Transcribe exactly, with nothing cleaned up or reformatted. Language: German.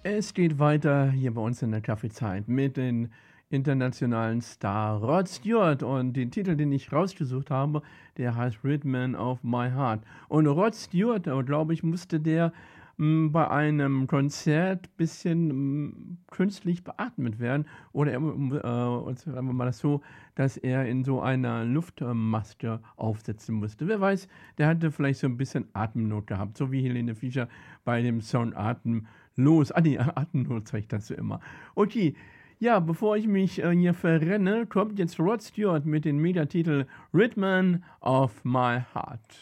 Es geht weiter hier bei uns in der Kaffeezeit mit dem internationalen Star Rod Stewart und den Titel, den ich rausgesucht habe, der heißt Rhythm of My Heart. Und Rod Stewart, äh, glaube ich, musste der m, bei einem Konzert bisschen m, künstlich beatmet werden oder er, m, äh, und sagen wir mal das so, dass er in so einer Luftmaske aufsetzen musste. Wer weiß, der hatte vielleicht so ein bisschen Atemnot gehabt, so wie Helene Fischer bei dem Song Atem los. Ah, nee, Atemnot zeigt das so immer. Okay, ja, bevor ich mich äh, hier verrenne, kommt jetzt Rod Stewart mit dem Megatitel Rhythm of My Heart.